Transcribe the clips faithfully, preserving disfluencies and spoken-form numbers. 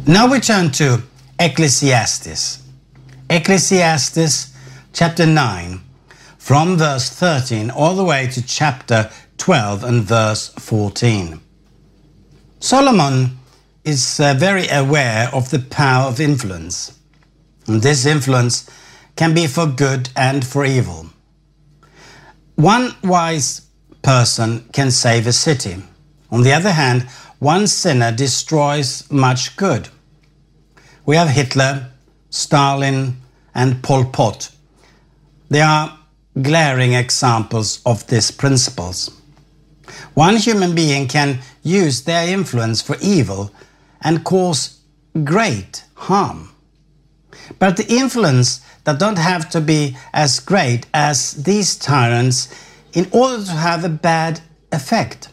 Now we turn to Ecclesiastes. Ecclesiastes chapter nine, from verse thirteen all the way to chapter twelve and verse fourteen. Solomon is uh, very aware of the power of influence. And this influence can be for good and for evil. One wise person can save a city. On the other hand, one sinner destroys much good. We have Hitler, Stalin, and Pol Pot. They are glaring examples of these principles. One human being can use their influence for evil and cause great harm. But the influence that don't have to be as great as these tyrants in order to have a bad effect.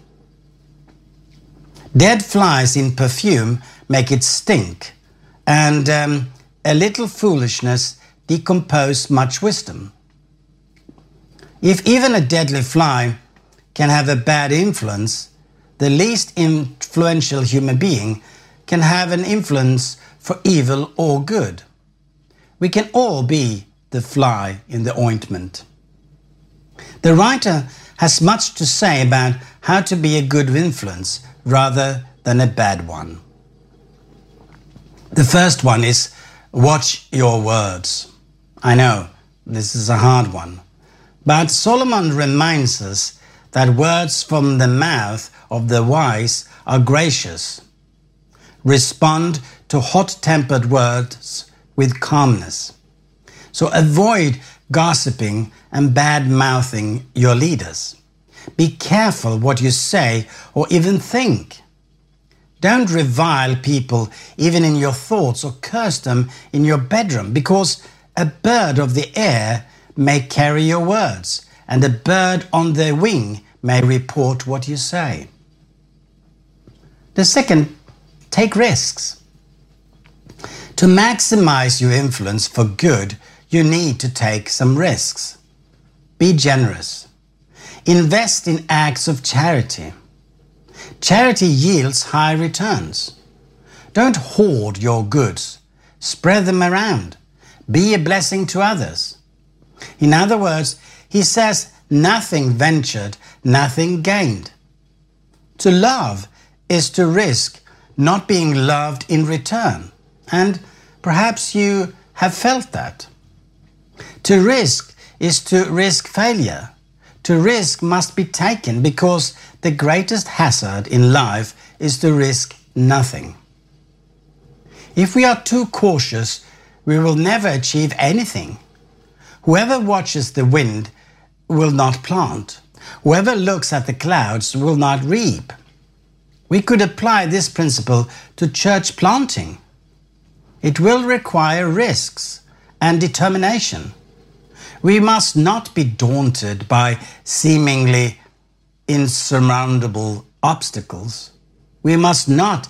Dead flies in perfume make it stink, and um, a little foolishness decompose much wisdom. If even a deadly fly can have a bad influence, the least influential human being can have an influence for evil or good. We can all be the fly in the ointment. The writer has much to say about how to be a good influence rather than a bad one. The first one is watch your words. I know this is a hard one, but Solomon reminds us that words from the mouth of the wise are gracious. Respond to hot-tempered words with calmness. So avoid gossiping and bad-mouthing your leaders. Be careful what you say or even think. Don't revile people even in your thoughts or curse them in your bedroom, because a bird of the air may carry your words, and a bird on the wing may report what you say. The second, take risks. To maximize your influence for good, you need to take some risks. Be generous. Invest in acts of charity. Charity yields high returns. Don't hoard your goods. Spread them around. Be a blessing to others. In other words, he says, nothing ventured, nothing gained. To love is to risk not being loved in return. And perhaps you have felt that. To risk is to risk failure. To risk must be taken because the greatest hazard in life is to risk nothing. If we are too cautious, we will never achieve anything. Whoever watches the wind will not plant. Whoever looks at the clouds will not reap. We could apply this principle to church planting. It will require risks and determination. We must not be daunted by seemingly insurmountable obstacles. We must not